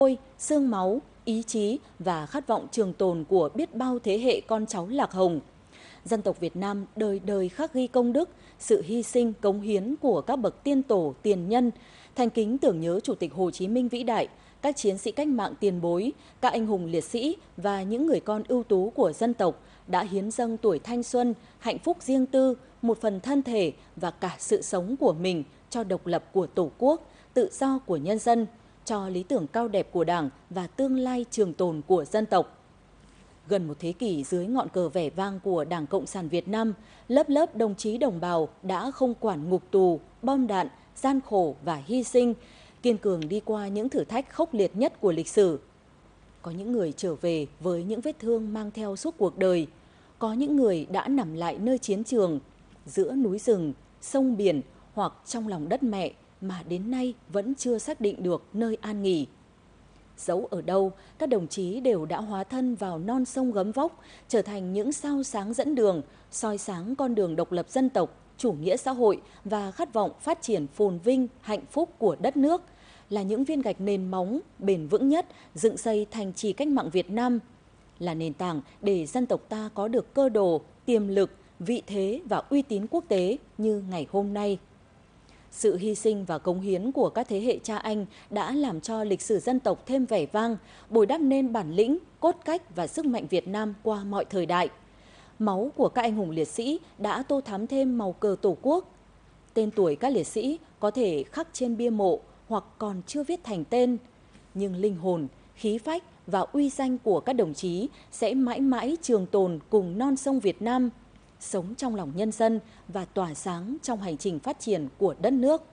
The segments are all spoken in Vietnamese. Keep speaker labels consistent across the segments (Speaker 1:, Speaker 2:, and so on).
Speaker 1: xương máu, ý chí và khát vọng trường tồn của biết bao thế hệ con cháu Lạc Hồng. Dân tộc Việt Nam đời đời khắc ghi công đức, sự hy sinh, cống hiến của các bậc tiên tổ, tiền nhân, thành kính tưởng nhớ Chủ tịch Hồ Chí Minh vĩ đại, các chiến sĩ cách mạng tiền bối, các anh hùng liệt sĩ và những người con ưu tú của dân tộc đã hiến dâng tuổi thanh xuân, hạnh phúc riêng tư, một phần thân thể và cả sự sống của mình cho độc lập của Tổ quốc, tự do của nhân dân, cho lý tưởng cao đẹp của Đảng và tương lai trường tồn của dân tộc. Gần một thế kỷ dưới ngọn cờ vẻ vang của Đảng Cộng sản Việt Nam, lớp lớp đồng chí đồng bào đã không quản ngục tù, bom đạn, gian khổ và hy sinh, kiên cường đi qua những thử thách khốc liệt nhất của lịch sử. Có những người trở về với những vết thương mang theo suốt cuộc đời, có những người đã nằm lại nơi chiến trường, giữa núi rừng, sông biển hoặc trong lòng đất mẹ mà đến nay vẫn chưa xác định được nơi an nghỉ. Dẫu ở đâu, các đồng chí đều đã hóa thân vào non sông gấm vóc, trở thành những sao sáng dẫn đường, soi sáng con đường độc lập dân tộc, chủ nghĩa xã hội và khát vọng phát triển phồn vinh, hạnh phúc của đất nước, là những viên gạch nền móng, bền vững nhất, dựng xây thành trì cách mạng Việt Nam, là nền tảng để dân tộc ta có được cơ đồ, tiềm lực, vị thế và uy tín quốc tế như ngày hôm nay. Sự hy sinh và cống hiến của các thế hệ cha anh đã làm cho lịch sử dân tộc thêm vẻ vang, bồi đắp nên bản lĩnh, cốt cách và sức mạnh Việt Nam qua mọi thời đại. Máu của các anh hùng liệt sĩ đã tô thắm thêm màu cờ Tổ quốc. Tên tuổi các liệt sĩ có thể khắc trên bia mộ hoặc còn chưa viết thành tên, nhưng linh hồn, khí phách và uy danh của các đồng chí sẽ mãi mãi trường tồn cùng non sông Việt Nam, sống trong lòng nhân dân và tỏa sáng trong hành trình phát triển của đất nước.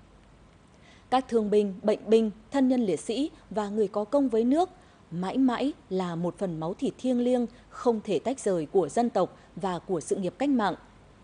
Speaker 1: Các thương binh, bệnh binh, thân nhân liệt sĩ và người có công với nước mãi mãi là một phần máu thịt thiêng liêng không thể tách rời của dân tộc và của sự nghiệp cách mạng.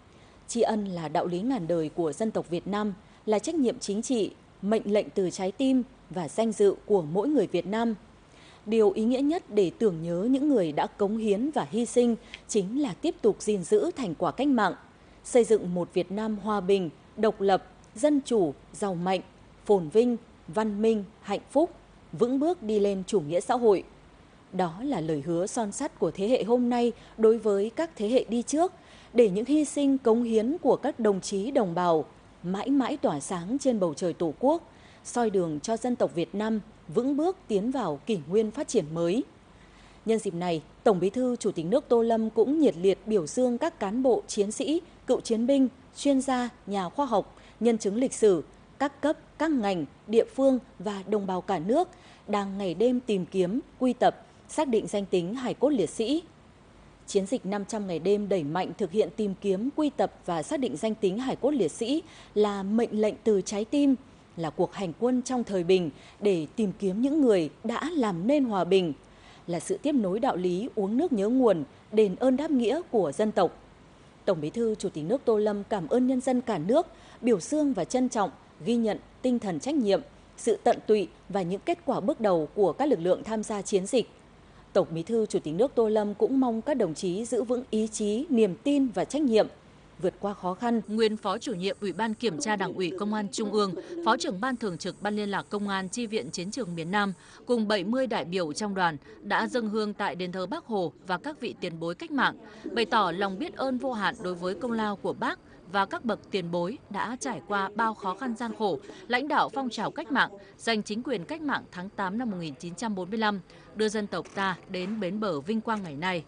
Speaker 1: Tri ân là đạo lý ngàn đời của dân tộc Việt Nam, là trách nhiệm chính trị, mệnh lệnh từ trái tim và danh dự của mỗi người Việt Nam. Điều ý nghĩa nhất để tưởng nhớ những người đã cống hiến và hy sinh chính là tiếp tục gìn giữ thành quả cách mạng, xây dựng một Việt Nam hòa bình, độc lập, dân chủ, giàu mạnh, phồn vinh, văn minh, hạnh phúc, vững bước đi lên chủ nghĩa xã hội. Đó là lời hứa son sắt của thế hệ hôm nay đối với các thế hệ đi trước, để những hy sinh cống hiến của các đồng chí đồng bào mãi mãi tỏa sáng trên bầu trời Tổ quốc, soi đường cho dân tộc Việt Nam vững bước tiến vào kỷ nguyên phát triển mới. Nhân dịp này, Tổng Bí thư Chủ tịch nước Tô Lâm cũng nhiệt liệt biểu dương các cán bộ, chiến sĩ, cựu chiến binh, chuyên gia, nhà khoa học, nhân chứng lịch sử, các cấp, các ngành, địa phương và đồng bào cả nước đang ngày đêm tìm kiếm, quy tập, xác định danh tính hài cốt liệt sĩ. Chiến dịch 500 ngày đêm đẩy mạnh thực hiện tìm kiếm, quy tập và xác định danh tính hài cốt liệt sĩ là mệnh lệnh từ trái tim, là cuộc hành quân trong thời bình để tìm kiếm những người đã làm nên hòa bình, là sự tiếp nối đạo lý uống nước nhớ nguồn, đền ơn đáp nghĩa của dân tộc. Tổng Bí thư Chủ tịch nước Tô Lâm cảm ơn nhân dân cả nước, biểu dương và trân trọng, ghi nhận tinh thần trách nhiệm, sự tận tụy và những kết quả bước đầu của các lực lượng tham gia chiến dịch. Tổng Bí thư Chủ tịch nước Tô Lâm cũng mong các đồng chí giữ vững ý chí, niềm tin và trách nhiệm, vượt qua khó khăn.
Speaker 2: Nguyên Phó Chủ nhiệm Ủy ban Kiểm tra Đảng ủy Công an Trung ương, Phó trưởng Ban Thường trực Ban Liên lạc Công an Chi viện Chiến trường miền Nam cùng 70 đại biểu trong đoàn đã dâng hương tại đền thờ Bác Hồ và các vị tiền bối cách mạng, bày tỏ lòng biết ơn vô hạn đối với công lao của Bác và các bậc tiền bối đã trải qua bao khó khăn gian khổ, lãnh đạo phong trào cách mạng, giành chính quyền cách mạng tháng 8 năm 1945, đưa dân tộc ta đến bến bờ vinh quang ngày nay.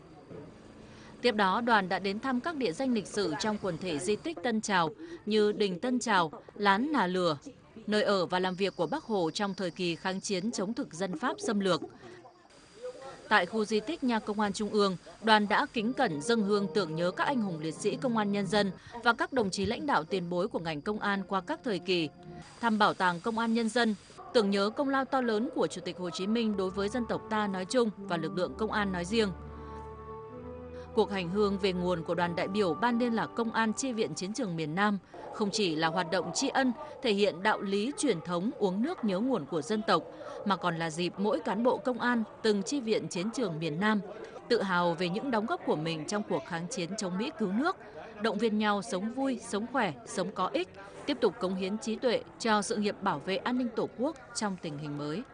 Speaker 2: Tiếp đó, đoàn đã đến thăm các địa danh lịch sử trong quần thể di tích Tân Trào như Đình Tân Trào, Lán Nà Lừa, nơi ở và làm việc của Bác Hồ trong thời kỳ kháng chiến chống thực dân Pháp xâm lược. Tại khu di tích Nhà Công an Trung ương, đoàn đã kính cẩn dâng hương tưởng nhớ các anh hùng liệt sĩ công an nhân dân và các đồng chí lãnh đạo tiền bối của ngành công an qua các thời kỳ, thăm bảo tàng Công an Nhân dân, tưởng nhớ công lao to lớn của Chủ tịch Hồ Chí Minh đối với dân tộc ta nói chung và lực lượng công an nói riêng. Cuộc hành hương về nguồn của đoàn đại biểu Ban Liên lạc Công an Chi viện Chiến trường miền Nam không chỉ là hoạt động tri ân, thể hiện đạo lý truyền thống uống nước nhớ nguồn của dân tộc, mà còn là dịp mỗi cán bộ công an từng chi viện chiến trường miền Nam tự hào về những đóng góp của mình trong cuộc kháng chiến chống Mỹ cứu nước, động viên nhau sống vui, sống khỏe, sống có ích, tiếp tục cống hiến trí tuệ cho sự nghiệp bảo vệ an ninh Tổ quốc trong tình hình mới.